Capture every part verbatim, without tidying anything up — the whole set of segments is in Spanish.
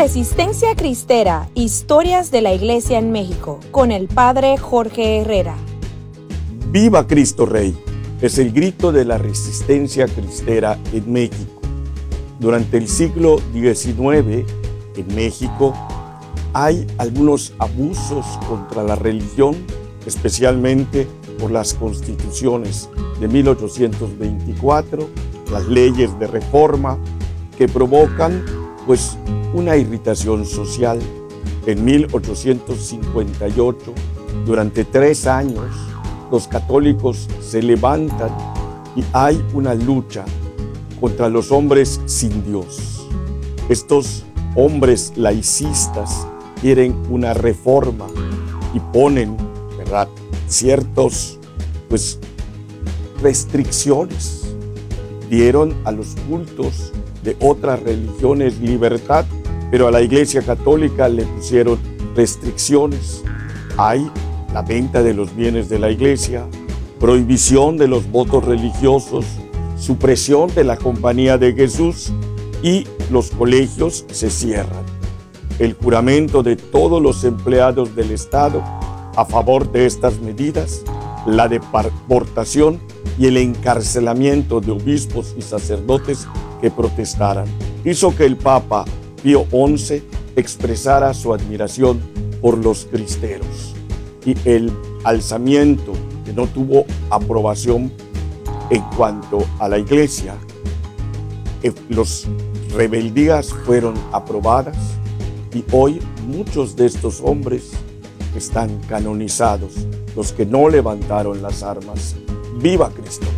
Resistencia Cristera, historias de la Iglesia en México, con el Padre Jorge Herrera. ¡Viva Cristo Rey! Es el grito de la resistencia cristera en México. Durante el siglo diecinueve, en México, hay algunos abusos contra la religión, especialmente por las constituciones de mil ochocientos veinticuatro, las leyes de reforma, que provocan pues una irritación social. En mil ochocientos cincuenta y ocho, durante tres años, los católicos se levantan y hay una lucha contra los hombres sin Dios. Estos hombres laicistas quieren una reforma y ponen, ¿verdad?, ciertos pues, restricciones. Dieron a los cultos de otras religiones libertad, pero a la Iglesia Católica le pusieron restricciones. Hay la venta de los bienes de la Iglesia, prohibición de los votos religiosos, supresión de la Compañía de Jesús y los colegios se cierran. El juramento de todos los empleados del Estado a favor de estas medidas, la deportación y el encarcelamiento de obispos y sacerdotes que protestaran, hizo que el Papa Pío once expresara su admiración por los cristeros. Y el alzamiento, que no tuvo aprobación en cuanto a la Iglesia, las rebeldías fueron aprobadas y hoy muchos de estos hombres están canonizados, los que no levantaron las armas. ¡Viva Cristo!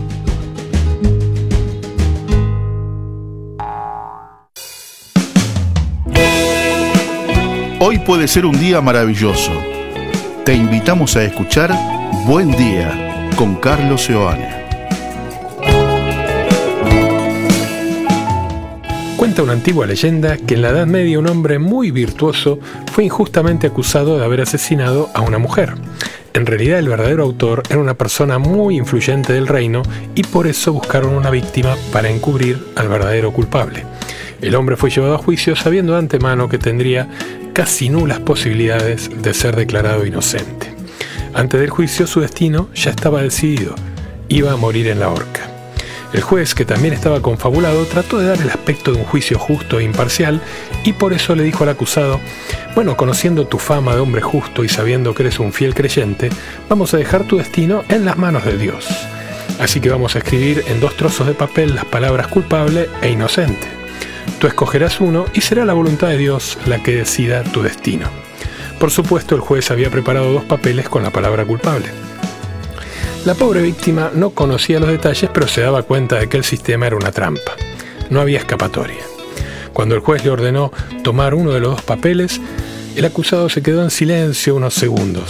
Hoy puede ser un día maravilloso. Te invitamos a escuchar Buen Día con Carlos Seoane. Cuenta una antigua leyenda que en la Edad Media un hombre muy virtuoso fue injustamente acusado de haber asesinado a una mujer. En realidad el verdadero autor era una persona muy influyente del reino y por eso buscaron una víctima para encubrir al verdadero culpable. El hombre fue llevado a juicio sabiendo de antemano que tendría casi nulas posibilidades de ser declarado inocente. Antes del juicio su destino ya estaba decidido, iba a morir en la horca. El juez, que también estaba confabulado, trató de dar el aspecto de un juicio justo e imparcial y por eso le dijo al acusado: bueno, conociendo tu fama de hombre justo y sabiendo que eres un fiel creyente, vamos a dejar tu destino en las manos de Dios. Así que vamos a escribir en dos trozos de papel las palabras culpable e inocente. Tú escogerás uno y será la voluntad de Dios la que decida tu destino. Por supuesto, el juez había preparado dos papeles con la palabra culpable. La pobre víctima no conocía los detalles, pero se daba cuenta de que el sistema era una trampa. No había escapatoria. Cuando el juez le ordenó tomar uno de los dos papeles, el acusado se quedó en silencio unos segundos.